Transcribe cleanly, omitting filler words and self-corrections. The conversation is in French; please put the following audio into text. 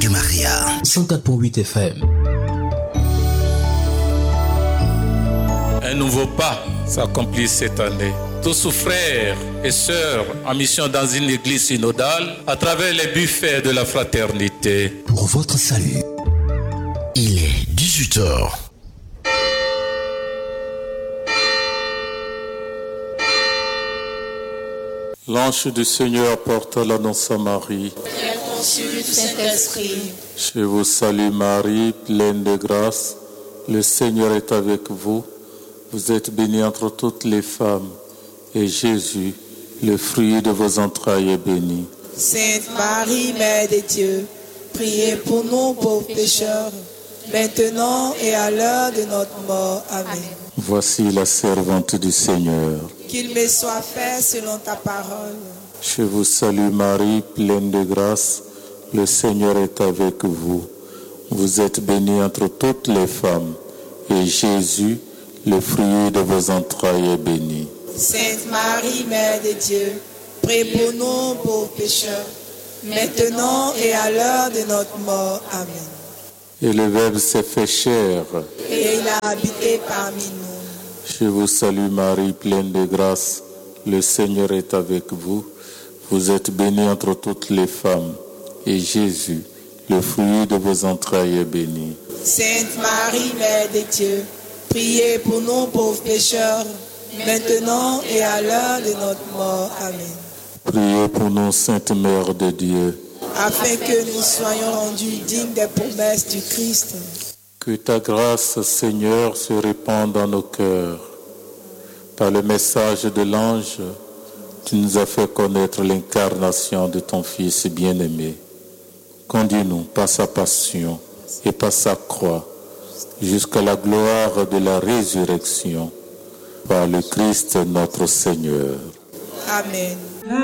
Maria. 104.8 FM. Un nouveau pas s'accomplit cette année. Tous frères et sœurs en mission dans une église synodale à travers les buffets de la fraternité. Pour votre salut, il est 18h. L'ange du Seigneur porte l'annonce à Marie. Qui est conçue du Saint-Esprit. Je vous salue Marie, pleine de grâce. Le Seigneur est avec vous. Vous êtes bénie entre toutes les femmes. Et Jésus, le fruit de vos entrailles, est béni. Sainte Marie, Mère de Dieu, priez pour nous pauvres pécheurs, maintenant et à l'heure de notre mort. Amen. Voici la servante du Seigneur. Qu'il me soit fait selon ta parole. Je vous salue Marie, pleine de grâce. Le Seigneur est avec vous. Vous êtes bénie entre toutes les femmes. Et Jésus, le fruit de vos entrailles, est béni. Sainte Marie, Mère de Dieu, prie pour nous pauvres pécheurs, maintenant et à l'heure de notre mort. Amen. Et le Verbe s'est fait chair. Et il a habité parmi nous. Je vous salue Marie, pleine de grâce. Le Seigneur est avec vous. Vous êtes bénie entre toutes les femmes. Et Jésus, le fruit de vos entrailles, est béni. Sainte Marie, Mère de Dieu, priez pour nous pauvres pécheurs, maintenant et à l'heure de notre mort. Amen. Priez pour nous, Sainte Mère de Dieu. Afin que nous soyons rendus dignes des promesses du Christ. Que ta grâce, Seigneur, se répande dans nos cœurs. Par le message de l'ange, tu nous as fait connaître l'incarnation de ton Fils bien-aimé. Conduis-nous par sa passion et par sa croix jusqu'à la gloire de la résurrection. Par le Christ notre Seigneur. Amen.